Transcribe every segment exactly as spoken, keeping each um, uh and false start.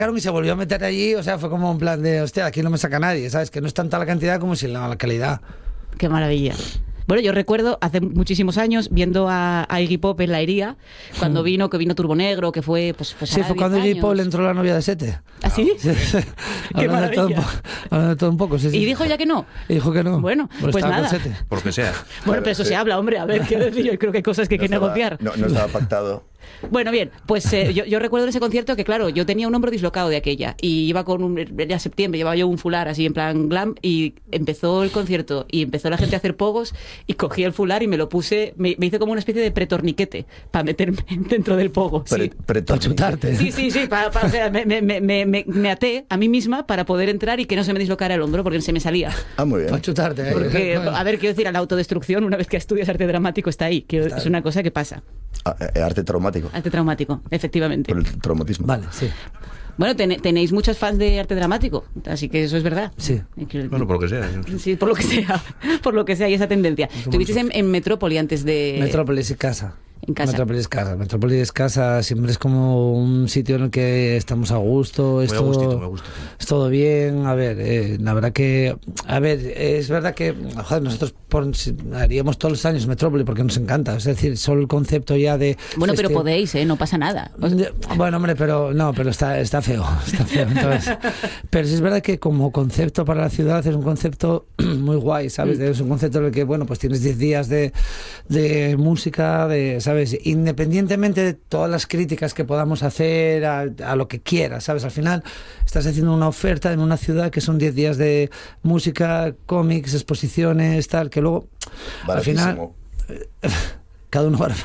y se volvió a meter allí, o sea, fue como un plan de, hostia, aquí no me saca nadie, ¿sabes? Que no es tanta la cantidad como si la, la calidad. Qué maravilla. Bueno, yo recuerdo hace muchísimos años viendo a, a Iggy Pop en la Hería, cuando vino, que vino Turbo Negro, que fue... Pues, pues sí, fue cuando Iggy Pop le entró la novia de Sete. ¿Ah, sí? sí, sí. Qué hablando, de todo un poco, hablando de todo un poco, sí, sí. ¿Y dijo ya que no? Y dijo que no. Bueno, pues, pues nada. Por lo que sea. Bueno, Claro, pero eso sí. se habla, hombre. A ver, quiero decir, yo creo que hay cosas que hay No que estaba- negociar. No, no estaba pactado. Bueno, bien, pues eh, yo, yo recuerdo en ese concierto que, claro, yo tenía un hombro dislocado de aquella y iba con un... Era septiembre, llevaba yo un fular así en plan glam y empezó el concierto y empezó la gente a hacer pogos y cogí el fular y me lo puse, me, me hice como una especie de pretorniquete para meterme dentro del pogo. Pre- Sí. pretorniquete. Para chutarte. Sí, sí, sí, pa- pa- o sea, me, me, me, me, me até a mí misma para poder entrar y que no se me dislocara el hombro porque se me salía. Ah, muy bien. Para chutarte. ¿eh? Porque, a ver, quiero decir, a la autodestrucción, una vez que estudias arte dramático, está ahí. Quiero- es una cosa que pasa. Ah, eh, arte traumático. Arte traumático, efectivamente. Por el traumatismo. Vale, sí. Bueno, ten- tenéis muchos fans de arte dramático, así que eso es verdad. Sí. Bueno, por lo que sea. Sí, por lo que sea, por lo que sea, y esa tendencia. Tuvisteis en, en Metrópoli antes de... Metrópolis y casa. En casa. Metrópolis casa. Metrópolis casa siempre es como un sitio en el que estamos a gusto. Es, Muy a todo, gustito, muy a gustito. es todo bien. A ver, eh, la verdad que... A ver, es verdad que joder, nosotros por- haríamos todos los años Metrópolis porque nos encanta. Es decir, solo el concepto ya de... Bueno, pero festi- podéis, ¿eh? No pasa nada. Os- Bueno, hombre, pero no, pero está, está feo, está feo. Entonces, pero sí es verdad que como concepto para la ciudad es un concepto muy guay, ¿sabes? Es un concepto en el que, bueno, pues tienes diez días de, de música, de, ¿sabes? Independientemente de todas las críticas que podamos hacer a, a lo que quieras, ¿sabes? Al final estás haciendo una oferta en una ciudad que son diez días de música, cómics, exposiciones, tal, que luego, al final... Baratísimo. Cada uno para...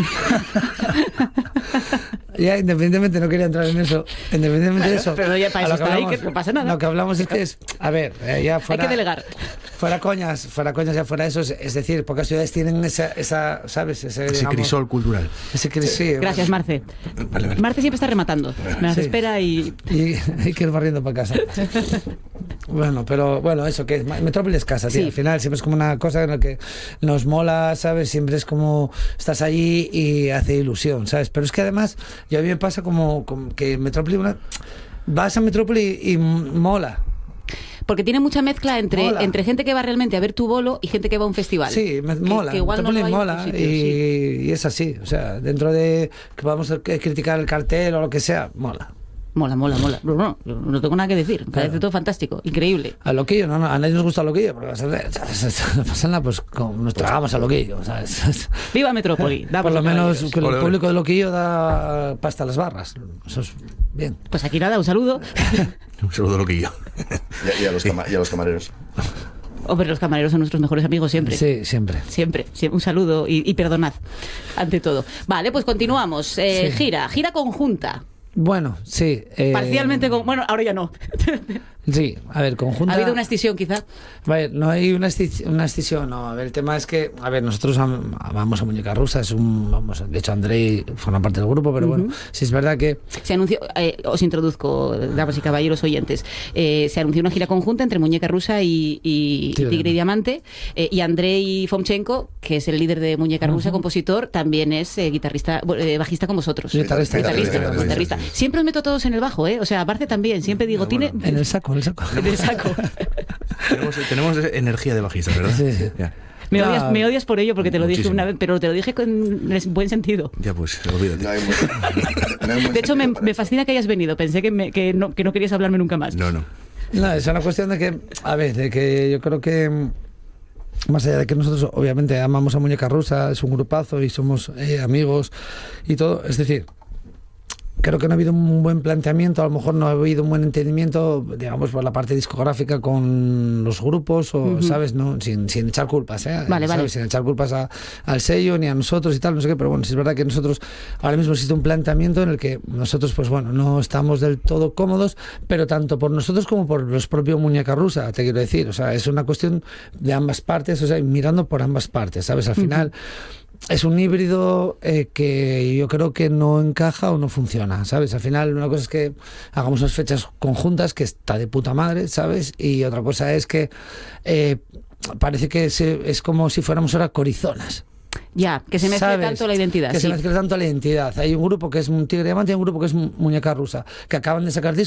Ya, independientemente, no quería entrar en eso. Independientemente de eso. pero ya para a eso lo que está ahí, hablamos- que no pasa nada. Lo que hablamos es que es. A ver, eh, ya fuera. Hay que delegar. Fuera coñas, fuera coñas, ya fuera eso. Es, es decir, pocas ciudades tienen esa, esa ¿sabes? Ese, Ese digamos, crisol cultural. Ese cris- sí. Gracias, Marce. Vale, vale. Marce siempre está rematando. Me las Sí. espera y... Y hay que ir barriendo para casa. Bueno, pero bueno, eso, que es Metrópolis casa, tío. Sí. Al final siempre es como una cosa en la que nos mola, ¿sabes? Siempre es como estás allí y hace ilusión, ¿sabes? Pero es que además, yo a mí me pasa como, como que Metrópolis, una- vas a Metrópolis y, y mola. Porque tiene mucha mezcla entre, Mola. entre gente que va realmente a ver tu bolo y gente que va a un festival. Sí, me, Que- mola. que igual no lo Metrópolis hay en mola otros y, sitios, sí. y es así. O sea, dentro de que podamos criticar el cartel o lo que sea, mola. Mola, mola, mola. No, no, yo no tengo nada que decir. Me parece Claro. todo fantástico, increíble. A loquillo, no, no, a nadie nos gusta loquillo, porque vas a ver, no pasa nada, pues como nos tragamos a loquillo, ¿sabes? ¡Viva Metrópoli! Por Damos lo a menos caballeros. que el Ole, ole. público de loquillo da pasta a las barras. Eso es bien. Pues aquí nada, un saludo. Un saludo loquillo. Y, y a los cama- y a los camareros. Hombre, los camareros son nuestros mejores amigos siempre. Sí, siempre. Siempre, siempre. Un saludo y, y perdonad ante todo. Vale, pues continuamos. Eh, Sí. Gira, gira conjunta. Bueno, sí. eh, Parcialmente con... Bueno, ahora ya no. Sí, a ver, conjunta. Ha habido una escisión quizá. Vale, no hay una, escis- una escisión, no. A ver, el tema es que, a ver, nosotros am- amamos a Muñeca Rusa, es un, vamos, de hecho Andrei forma parte del grupo, pero bueno, sí es verdad que Se anunció, eh, os introduzco, damas y caballeros oyentes, eh, se anunció una gira conjunta entre Muñeca Rusa y, y- y Tigre. Tigre y Diamante, eh, y Andrei Fomchenko, que es el líder de Muñeca Rusa, compositor, también es eh, guitarrista, bu- eh, bajista con vosotros. Guitarrista, guitarrista, guitarrista, guitarrista. Siempre os meto todos en el bajo, ¿eh? O sea, aparte también, siempre digo, tiene... en el saco, en el saco. en el saco. tenemos, tenemos energía de bajista, ¿verdad? Sí, sí. Ya, Me, No. odias, me odias por ello porque te lo dije Muchísimo. una vez, pero te lo dije con buen sentido. ya pues, olvídate. No hay muy- no hay muy De hecho, me, sentido. me fascina que hayas venido. Pensé que, me- que, no, que no querías hablarme nunca más. No, no. No, es una cuestión de que, a ver, de que yo creo que mm, más allá de que nosotros obviamente amamos a Muñeca Rusa, es un grupazo y somos eh, amigos y todo, es decir, creo que no ha habido un buen planteamiento, a lo mejor no ha habido un buen entendimiento, digamos, por la parte discográfica con los grupos, o, Ujú. ¿sabes? No, sin, sin echar culpas, ¿eh? Vale, ¿Sabes? vale. Sin echar culpas a- al sello ni a nosotros y tal, no sé qué, pero bueno, sí es verdad que nosotros ahora mismo existe un planteamiento en el que nosotros, pues bueno, no estamos del todo cómodos, pero tanto por nosotros como por los propios Muñeca Rusa, te quiero decir, o sea, es una cuestión de ambas partes, o sea, mirando por ambas partes, ¿sabes? Al final... Es un híbrido eh, que yo creo que no encaja o no funciona, ¿sabes? Al final una cosa es que hagamos unas fechas conjuntas, que está de puta madre, ¿sabes? Y otra cosa es que eh, parece que se- es como si fuéramos ahora corizonas. Ya, que se mezcle ¿Sabes? tanto la identidad. Que sí. se mezcle tanto la identidad. Hay un grupo que es un Tigre Diamante y un grupo que es Mu- Muñeca Rusa, que acaban de sacar discos